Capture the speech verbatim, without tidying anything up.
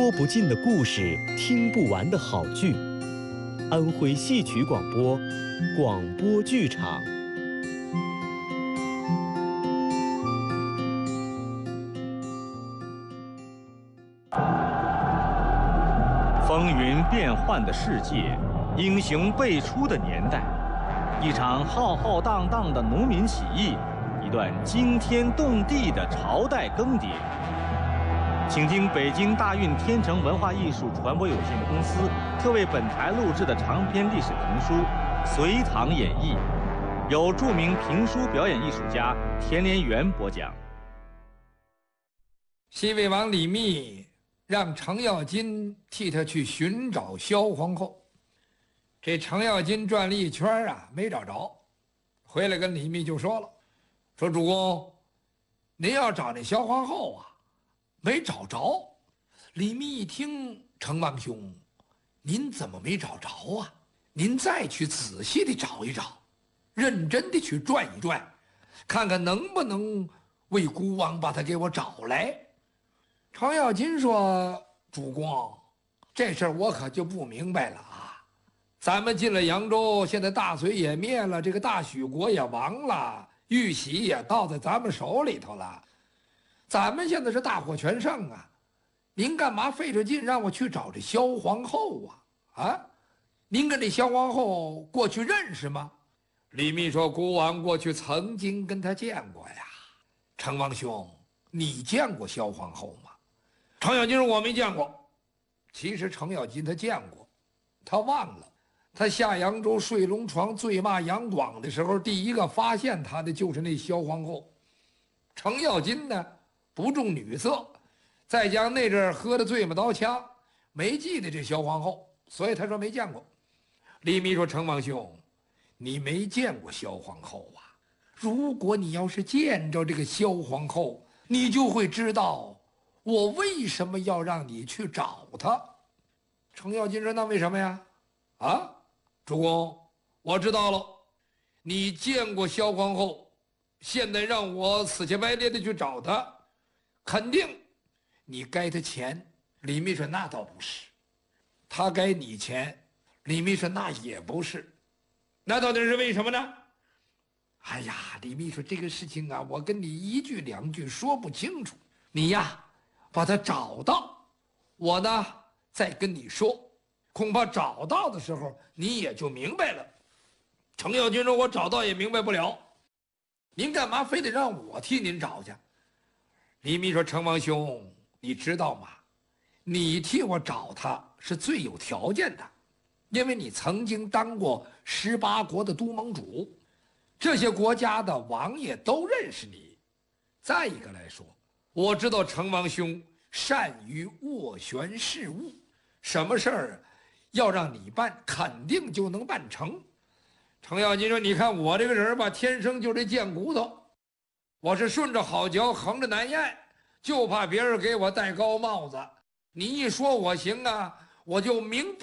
说不尽的故事，听不完的好剧。安徽戏曲广播，广播剧场。风云变幻的世界，英雄辈出的年代，一场浩浩荡荡的农民起义，一段惊天动地的朝代更迭。请听北京大运天成文化艺术传播有限公司特为本台录制的长篇历史评书《隋唐演义》，由著名评书表演艺术家田连元播讲。 西魏王李密让程咬金替他去寻找萧皇后，这程咬金转了一圈啊，没找着，回来跟李密就说了，说主公，您要找那萧皇后啊，没找着。李密一听，程王兄，您怎么没找着啊？您再去仔细的找一找，认真的去转一转，看看能不能为孤王把她给我找来。程咬金说，主公，这事儿我可就不明白了啊。咱们进了扬州，现在大隋也灭了，这个大许国也亡了，玉玺也到在咱们手里头了，咱们现在是大获全胜啊，您干嘛费这劲让我去找这萧皇后啊？啊，您跟这萧皇后过去认识吗？李密说，孤王过去曾经跟她见过呀。程王兄，你见过萧皇后吗？程咬金说，我没见过。其实程咬金他见过，他忘了，他下扬州睡龙床醉骂杨广的时候，第一个发现他的就是那萧皇后。程咬金呢不重女色，再加上那阵喝的醉马刀枪，没记得这萧皇后，所以他说没见过。李密说，程王兄，你没见过萧皇后啊？如果你要是见着这个萧皇后，你就会知道我为什么要让你去找她。程咬金说，那为什么呀？啊，主公，我知道了，你见过萧皇后，现在让我死乞白赖的去找她，肯定你该她钱。李密说，那倒不是。他该你钱。李密说，那也不是。那到底是为什么呢？哎呀，李密说，这个事情啊，我跟你一句两句说不清楚，你呀把他找到，我呢再跟你说，恐怕找到的时候你也就明白了。程咬金说，我找到也明白不了，您干嘛非得让我替您找去？李密说，程王兄，你知道吗？你替我找他是最有条件的，因为你曾经当过十八国的都盟主，这些国家的王爷都认识你。再一个来说，我知道程王兄善于斡旋事务，什么事儿要让你办，肯定就能办成。程咬金说，你看我这个人吧，天生就这贱骨头，我是顺着好嚼，横着难咽，就怕别人给我戴高帽子。你一说我行啊，我就明